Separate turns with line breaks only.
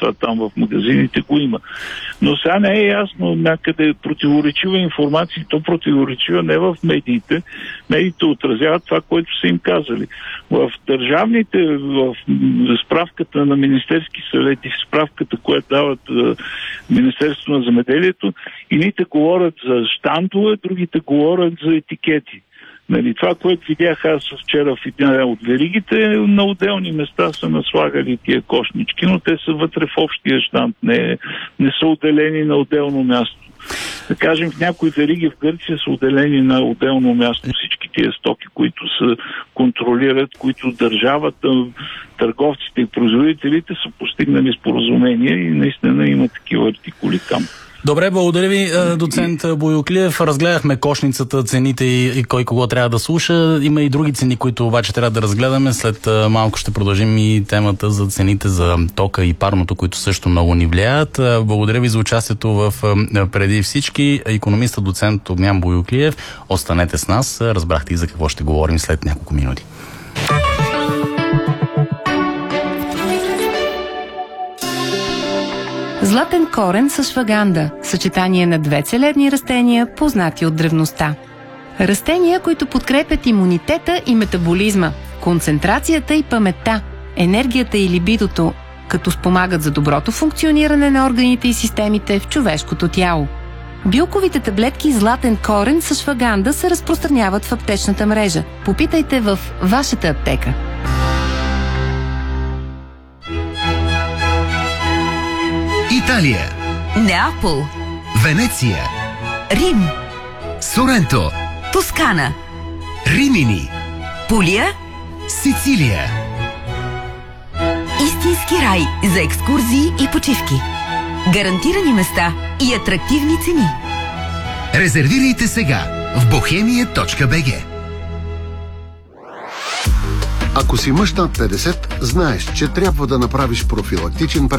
това там в магазините го има. Но сега не е ясно някъде противоречива информация, то противоречива не в медиите. Медиите отразяват това, което са им казали. В държавните, в справката на Министерски съвет и в справката, която дават Министерството на земеделието, едните говорят за щандове, другите говорят за етикети. Нали, това, което видях аз вчера в една от веригите, на отделни места са наслагали тия кошнички, но те са вътре в общия щанд, не са отделени на отделно място. Да кажем, в някои вериги в Гърция са отделени на отделно място всички тия стоки, които се контролират, които държавата, търговците и производителите са постигнали споразумение и наистина има такива артикули там.
Добре, благодаря ви, доцент Бояклиев. Разгледахме кошницата, цените и кой кого трябва да слуша. Има и други цени, които обаче трябва да разгледаме. След малко ще продължим и темата за цените за тока и парното, които също много ни влияят. Благодаря ви за участието в Преди всички. Икономиста, доцент Огнян Бояклиев. Останете с нас. Разбрахте и за какво ще говорим след няколко минути.
Златен корен с ашваганда – съчетание на две целебни растения, познати от древността. Растения, които подкрепят имунитета и метаболизма, концентрацията и паметта, енергията и либидото, като спомагат за доброто функциониране на органите и системите в човешкото тяло. Билковите таблетки златен корен с ашваганда се разпространяват в аптечната мрежа. Попитайте в вашата аптека.
Италия,
Неапол,
Венеция,
Рим,
Соренто,
Тоскана,
Римини,
Пулия,
Сицилия.
Истински рай за екскурзии и почивки. Гарантирани места и атрактивни цени.
Резервирайте сега в bohemia.bg.
Ако си мъж над 50, знаеш, че трябва да направиш профилактичен преглед